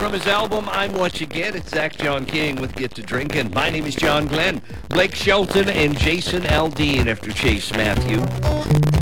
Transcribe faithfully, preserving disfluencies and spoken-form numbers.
From his album, I'm What You Get, it's Zach John King with Get to Drinkin'. My name is John Glenn. Blake Shelton and Jason Aldean after Chase Matthew.